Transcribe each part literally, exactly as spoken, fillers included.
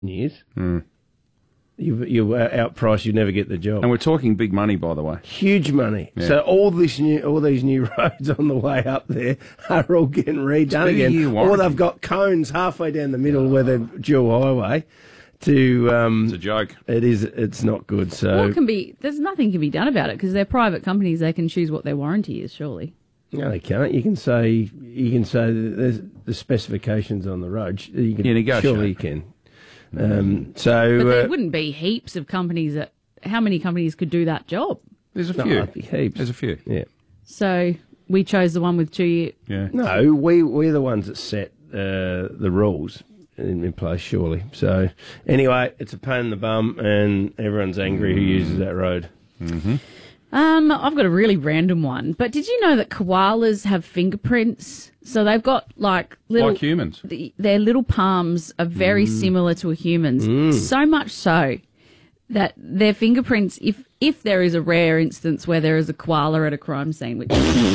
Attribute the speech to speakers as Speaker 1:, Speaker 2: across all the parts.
Speaker 1: years.
Speaker 2: Mm.
Speaker 1: You you outpriced, you never get the job.
Speaker 2: And we're talking big money, by the way.
Speaker 1: Huge money.
Speaker 2: Yeah.
Speaker 1: So all this new, all these new roads on the way up there are all getting redone again. Or they've got cones halfway down the middle where they're dual highway. To um,
Speaker 2: it's a joke.
Speaker 1: It is. It's not good. So
Speaker 3: well, it can be. There's nothing can be done about it because they're private companies. They can choose what their warranty is. Surely.
Speaker 1: No, they can't. You can say you can say that there's the specifications on the road. You can,
Speaker 2: yeah, negotiate.
Speaker 1: Surely you can. Um, so
Speaker 3: but there
Speaker 1: uh,
Speaker 3: wouldn't be heaps of companies that. How many companies could do that job?
Speaker 2: There's a
Speaker 1: no,
Speaker 2: few.
Speaker 1: Heaps.
Speaker 2: There's a few.
Speaker 1: Yeah.
Speaker 3: So we chose the one with two year.
Speaker 2: Yeah.
Speaker 1: No, we we're the ones that set uh, the rules in, in place. Surely. So anyway, it's a pain in the bum, and everyone's angry who uses that road.
Speaker 2: Mm-hmm.
Speaker 3: Um, I've got a really random one, but did you know that koalas have fingerprints? So they've got like little...
Speaker 2: Like humans.
Speaker 3: The, their little palms are very mm. similar to a human's.
Speaker 1: Mm.
Speaker 3: So much so that their fingerprints, if if there is a rare instance where there is a koala at a crime scene, which...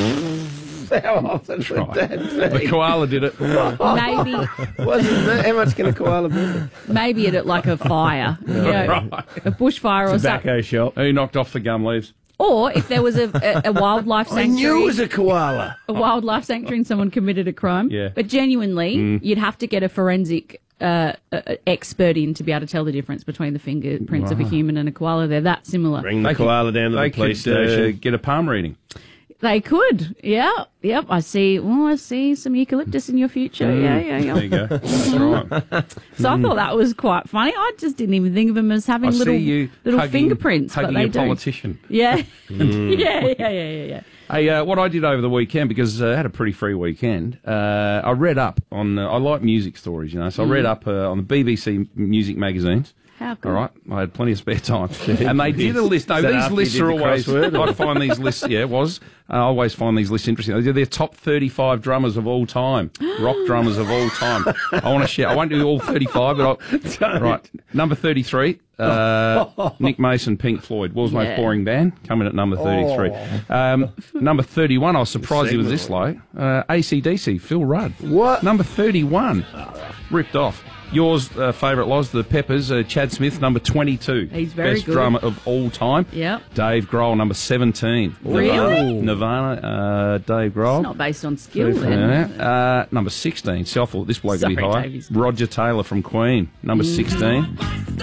Speaker 1: How often would that be?
Speaker 2: The koala did it.
Speaker 3: Maybe.
Speaker 1: Wasn't that, how much can a koala be?
Speaker 3: Maybe at like a fire. You know,
Speaker 2: right.
Speaker 3: a bushfire or something.
Speaker 1: Tobacco shop.
Speaker 2: Who knocked off the gum leaves?
Speaker 3: Or if there was a, a, a wildlife
Speaker 1: I
Speaker 3: sanctuary.
Speaker 1: knew it was a koala.
Speaker 3: A wildlife sanctuary and someone committed a crime.
Speaker 2: Yeah.
Speaker 3: But genuinely,
Speaker 2: Mm.
Speaker 3: you'd have to get a forensic uh, uh, expert in to be able to tell the difference between the fingerprints of a human and a koala. They're that similar.
Speaker 1: Bring the
Speaker 2: They
Speaker 1: koala
Speaker 2: could-
Speaker 1: down to
Speaker 2: They
Speaker 1: the police
Speaker 2: could uh,
Speaker 1: station.
Speaker 2: get a palm reading.
Speaker 3: They could. Yeah. Yep. I see. Oh, I see some eucalyptus in your future.
Speaker 2: Mm.
Speaker 3: Yeah, yeah, yeah.
Speaker 2: There you go. That's right.
Speaker 3: So I thought that was quite funny. I just didn't even think of them as having
Speaker 2: I
Speaker 3: little
Speaker 2: see you
Speaker 3: little
Speaker 2: hugging,
Speaker 3: fingerprints,
Speaker 2: hugging
Speaker 3: but they
Speaker 2: a
Speaker 3: do.
Speaker 2: politician.
Speaker 3: Yeah.
Speaker 2: Mm.
Speaker 3: yeah. Yeah. Yeah. Yeah. Yeah.
Speaker 2: Hey, uh, what I did over the weekend, because uh, I had a pretty free weekend, uh, I read up on, uh, I like music stories, you know, so I read up uh, on the B B C music magazines.
Speaker 3: How good.
Speaker 2: All right, I had plenty of spare time. And they did a list. No,
Speaker 1: Is that
Speaker 2: these
Speaker 1: after you
Speaker 2: lists
Speaker 1: did
Speaker 2: are
Speaker 1: the
Speaker 2: always,
Speaker 1: crossword?
Speaker 2: I find these lists, yeah, it was. I always find these lists interesting. They did their top thirty-five drummers of all time, rock drummers of all time. I want to share, I won't do all thirty-five, but I'll, right, number thirty-three, uh, Nick Mason, Pink Floyd, world's
Speaker 3: Yeah.
Speaker 2: most boring band, coming at number thirty-three. Um, number thirty-one, I was surprised he was this low, uh, A C D C, Phil Rudd.
Speaker 1: What?
Speaker 2: Number thirty-one, ripped off. Yours uh, favourite was the Peppers, uh, Chad Smith, number twenty-two.
Speaker 3: He's very
Speaker 2: Best
Speaker 3: good.
Speaker 2: drummer of all time.
Speaker 3: Yep.
Speaker 2: Dave Grohl, number seventeen.
Speaker 3: Really?
Speaker 2: Nirvana, Nirvana uh, Dave Grohl.
Speaker 3: It's not based on skill then.
Speaker 2: Yeah. Uh, number sixteen. See, I thought this bloke would be
Speaker 3: Sorry,
Speaker 2: high.
Speaker 3: Dave, he's-
Speaker 2: Roger Taylor from Queen, number sixteen.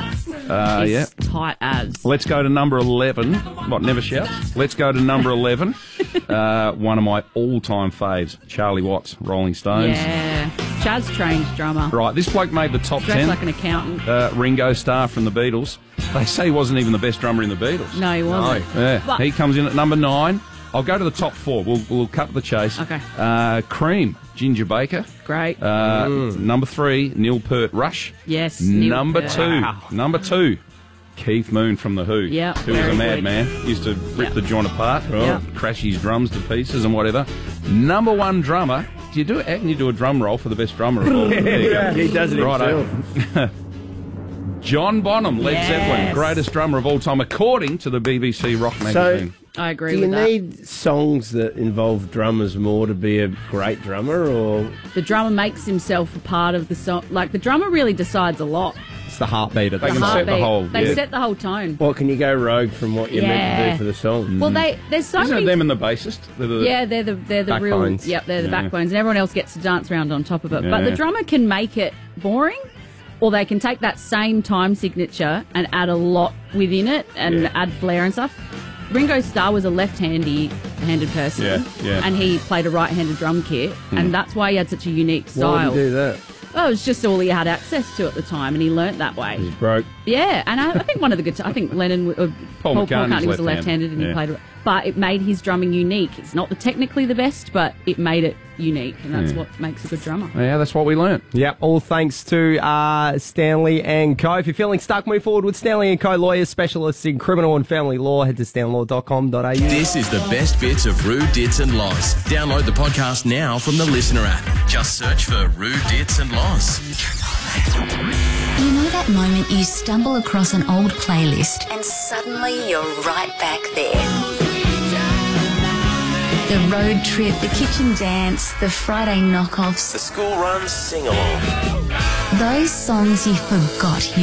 Speaker 2: Uh, yeah.
Speaker 3: It's tight as.
Speaker 2: Let's go to number eleven. What, never shouts? Let's go to number eleven. uh, one of my all-time faves, Charlie Watts, Rolling Stones.
Speaker 3: Yeah. Chad's trained drummer.
Speaker 2: Right, this bloke made the top
Speaker 3: Dressed
Speaker 2: ten.
Speaker 3: like an accountant.
Speaker 2: Uh, Ringo Starr from the Beatles. They say he wasn't even the best drummer in the Beatles.
Speaker 3: No, he wasn't.
Speaker 2: Yeah,
Speaker 3: But-
Speaker 2: he comes in at number nine. I'll go to the top four. We'll, we'll cut to the chase.
Speaker 3: Okay.
Speaker 2: Uh, Cream, Ginger Baker.
Speaker 3: Great.
Speaker 2: Uh, Number three, Neil Peart, Rush.
Speaker 3: yes. Neil
Speaker 2: Number
Speaker 3: Peart.
Speaker 2: two, number two, Keith Moon from The Who.
Speaker 3: Yeah,
Speaker 2: Who was
Speaker 3: very
Speaker 2: a
Speaker 3: good.
Speaker 2: madman. Used to rip
Speaker 3: Yeah.
Speaker 2: the joint apart,
Speaker 3: Yeah.
Speaker 2: crash his drums to pieces and whatever. Number one drummer. Do you do it? How can you do a drum roll for the best drummer of all? There you go.
Speaker 1: He does it
Speaker 2: Righto.
Speaker 1: himself.
Speaker 2: John Bonham, Led
Speaker 3: Yes.
Speaker 2: Zeppelin, greatest drummer of all time, according to the B B C Rock magazine.
Speaker 3: I agree
Speaker 1: Do you
Speaker 3: with that.
Speaker 1: need songs that involve drummers more to be a great drummer, or
Speaker 3: The drummer makes himself a part of the song. Like, the drummer really decides a lot.
Speaker 4: It's the heartbeat of
Speaker 2: They
Speaker 4: the
Speaker 2: can
Speaker 4: song.
Speaker 2: set the
Speaker 3: Heartbeat.
Speaker 2: whole-
Speaker 3: They
Speaker 2: yeah.
Speaker 3: set the whole tone.
Speaker 1: what can you go rogue from what you're meant to
Speaker 3: Yeah.
Speaker 1: do for the song?
Speaker 3: Well, they there's so
Speaker 2: Isn't it
Speaker 3: many.
Speaker 2: them and the bassist? They're the-
Speaker 3: Yeah, they're the they're the real.
Speaker 4: Backbones.
Speaker 3: Yep, they're the
Speaker 2: Yeah.
Speaker 3: backbones, and everyone else gets to dance around on top of it. But
Speaker 2: Yeah.
Speaker 3: the drummer can make it boring, or they can take that same time signature and add a lot within it and
Speaker 2: Yeah.
Speaker 3: add flair and stuff. Ringo Starr was a left-handy handed person,
Speaker 2: Yeah, yeah.
Speaker 3: and he played a right-handed drum kit, and that's why he had such a unique
Speaker 1: Why
Speaker 3: style.
Speaker 1: would you do that?
Speaker 3: Oh, it was just all he had access to at the time, and he learnt that way.
Speaker 1: He's broke.
Speaker 3: Yeah, and I, I think one of the good. I think Lennon, uh,
Speaker 2: Paul
Speaker 3: Paul, Paul
Speaker 2: McCartney's
Speaker 3: McCartney was
Speaker 2: left-handed,
Speaker 3: left-handed, and
Speaker 2: yeah.
Speaker 3: he played. But it made his drumming unique. It's not the technically the best, but it made it unique, and that's
Speaker 2: Yeah.
Speaker 3: what makes a good drummer.
Speaker 2: Yeah, that's what we learnt.
Speaker 4: Yep, all thanks to uh, Stanley and Co. If you're feeling stuck, move forward with Stanley and Co. Lawyers, specialists in criminal and family law. Head to stanlaw dot com dot a u.
Speaker 5: This is the best bits of Rude Dits and Loz. Download the podcast now from the Listener app. Just search for Rude Dits and Loz.
Speaker 6: You know that moment you stumble across an old playlist and suddenly you're right back there. The road trip, the kitchen dance, the Friday knockoffs.
Speaker 7: The school run sing-along.
Speaker 6: Those songs you forgot